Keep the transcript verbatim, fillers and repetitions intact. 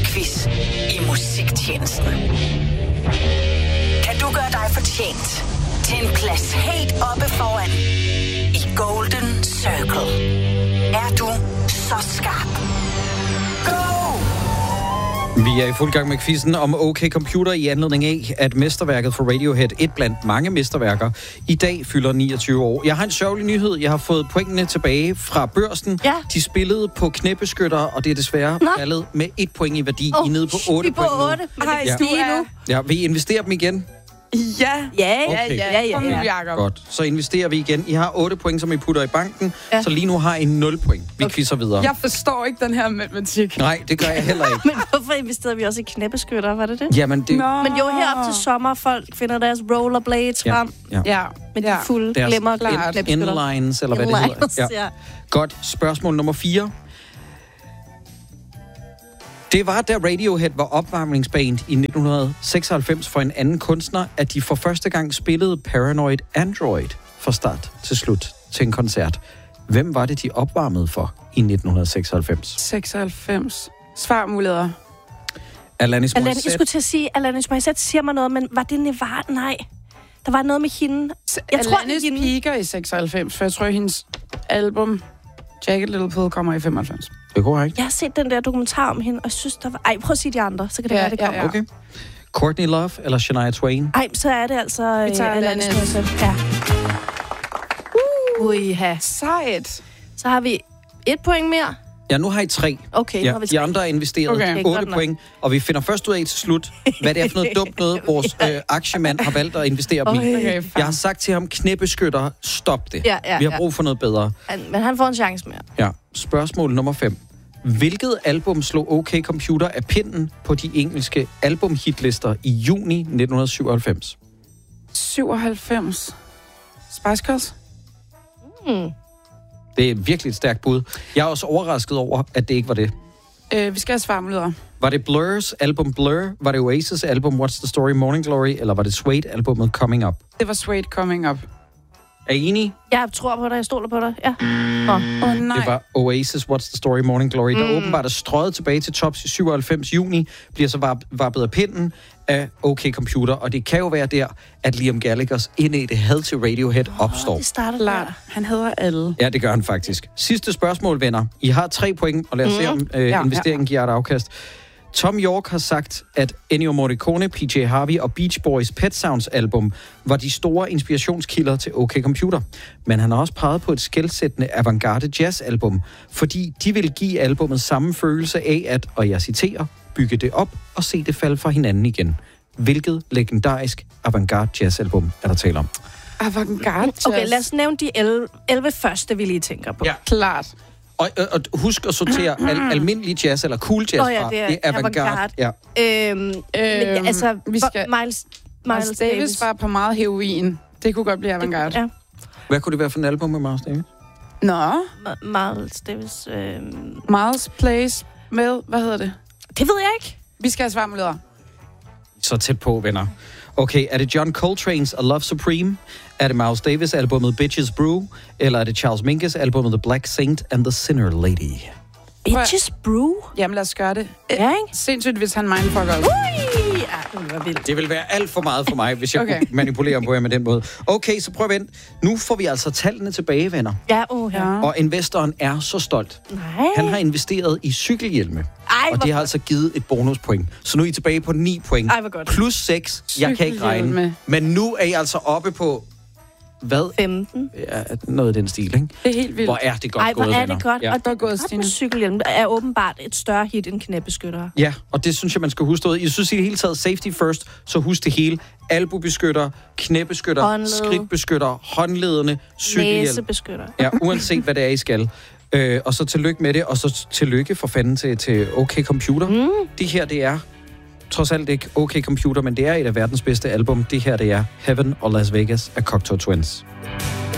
musikquiz i Musiktjenesten. Kan du gøre dig fortjent til en plads helt oppe foran i Golden Circle? Er du så skarp? Vi er i fuld gang med quizzen om OK Computer i anledning af, at mesterværket for Radiohead, et blandt mange mesterværker, i dag fylder niogtyve år. Jeg har en sørgelig nyhed. Jeg har fået pointene tilbage fra Børsen. Ja. De spillede på knæbeskytter, og det er desværre Nå. faldet med et point i værdi. Oh, I er nede på otte point nu. otte, men det Ja. kan stige nu. Ja, vil I investere dem igen? Ja, Ja, ja, Okay. ja, ja, Kom nu, ja. Jacob. Godt. Så investerer vi igen. I har otte point, som I putter i banken, Ja. så lige nu har I nul point. Vi Okay. quizzer videre. Jeg forstår ikke den her matematik. Nej, det gør jeg heller ikke. Men hvorfor investerede vi også i knæbeskytter, var det det? Jamen, det Nå. Men jo, her op til sommer, folk finder deres rollerblades Ja, frem ja. Ja, med de ja. fulde Deres glemmer klart. knæbeskytter. Inlines, eller hvad det hedder. Inlines, ja. Godt. Spørgsmål nummer fire. Det var, da Radiohead var opvarmningsband i nitten seksoghalvfems for en anden kunstner, at de for første gang spillede Paranoid Android fra start til slut til en koncert. Hvem var det, de opvarmede for i nitten seksoghalvfems? seksoghalvfems. Svarmuligheder. Alanis Alanis, jeg Morissette. skulle til at sige, Alanis Morissette siger mig noget, men var det Nevada? Nej. Der var noget med hende. Jeg tror, Alanis hende- piker i seksoghalvfems, for jeg tror, at hendes album Jagged Little Pill kommer i femoghalvfems. Det er korrekt. Jeg har set den der dokumentar om hende, og jeg synes, der var... Ej, prøv at sige de andre, så kan det Ja, være, det ja, kommer. ja. Okay. Courtney Love eller Shania Twain? Ej, så er det altså Vi tager øh, Alanis Alanis. Morissette. Ja. Uh. Uiha. Sejt. Så har vi et point mere. Ja, nu har I tre. Okay, nu Ja, har vi de tre. andre har investeret Okay. Okay, godt otte nok. point, og vi finder først ud af til slut, hvad det er for noget dumt noget, vores øh, aktiemand har valgt at investere dem i. Okay. Okay, Jeg har sagt til ham, knæbeskytter, stop det. Ja, ja, Vi har ja. brug for noget bedre. Han, men han får en chance mere. Ja. Spørgsmål nummer fem. Hvilket album slog OK Computer af pinden på de engelske albumhitlister i juni nitten syvoghalvfems? syvoghalvfems. Spice Girls? Hmm. Det er virkelig et stærkt bud. Jeg er også overrasket over, at det ikke var det. Øh, vi skal have svarmuligheder. Var det Blurs album Blur? Var det Oasis album What's the Story Morning Glory? Eller var det Suede albumet Coming Up? Det var Suede Coming Up. Er I enige? Jeg tror på dig, jeg stoler på dig. Ja. Nå. Åh, oh, nej. Det var Oasis, What's the Story, Morning Glory, der mm. åbenbart er strøget tilbage til tops i syvoghalvfems juni, bliver så var- varpet af pinden af OK Computer, og det kan jo være der, at Liam Gallaghers indædte had til Radiohead opstår. Det starter Klart. der. Han hedder alle. Ja, det gør han faktisk. Sidste spørgsmål, venner. I har tre point, og lad os mm. se, om øh, Ja, investeringen giver et afkast. Tom York har sagt, at Ennio Morricone, P J Harvey og Beach Boys' Pet Sounds album var de store inspirationskilder til OK Computer. Men han har også peget på et skelsættende avantgarde jazz-album, fordi de vil give albummet samme følelse af at, og jeg citerer, bygge det op og se det falde fra hinanden igen. Hvilket legendarisk avantgarde jazz-album er der tale om? Avantgarde jazz. Okay, lad os nævne de elleve første, vi lige tænker på. Ja. Klart. Og, og, og husk at sortere al, almindelig jazz eller cool jazz Åh ja, fra. det er det er avantgarde. avantgarde. Ja. Øhm, øhm, men, Øhm, altså, vi skal- Miles, Miles, Miles Davis var på meget heroin. Det kunne godt blive avantgarde. Ja. Hvad kunne det være for en album med Miles Davis? Nå. Ma- Miles Davis. Øhm, Miles Place med, hvad hedder det? det ved jeg ikke. Vi skal have svarmuligheder. Så tæt på, venner. Okay, er det John Coltrane's A Love Supreme? Er det Miles Davis albumet Bitches Brew? Eller er det Charles Mingus albumet The Black Saint and the Sinner Lady? Bitches Brew. Jamen lad os gøre det. Ja, ikke? Sindssygt, hvis han mindfucker os. Ui! Ja, det ville være vildt. Det vil være alt for meget for mig, hvis jeg Okay. okay. kunne manipulere på jer med den måde. Okay, så prøv at vente. Nu får vi altså tallene tilbage, venner. Ja, uh, ja. Ja. Og investoren er så stolt. Nej. Han har investeret i cykelhjelme. Ej, Og hvor det har altså givet et bonuspoint. Så nu er I tilbage på ni point. Ej, hvor godt. Plus seks. Jeg kan ikke regne. Cykelhjelme. Men nu er I altså oppe på... Hvad? femten. Ja, noget af den stil, ikke? Det er helt vildt. Hvor er det godt Ej, hvor gået, er venner. det godt. Ja. Og Godt gået, godt Stine. med cykelhjelm er åbenbart et større hit end knæbeskyttere. Ja, og det synes jeg, man skal huske derude. Jeg synes i det hele taget, safety first, så husk det hele. Albubeskytter, knæbeskytter, Håndled. skridtbeskytter, håndledende, cykelhjelm. Næsebeskytter. Ja, uanset hvad det er, I skal. Øh, og så tillykke med det, og så tillykke for fanden til, til OK Computer. Mm. Det her, det er trods alt ikke OK Computer, men det er et af verdens bedste album. Det her, det er Heaven og Las Vegas af Cocteau Twins.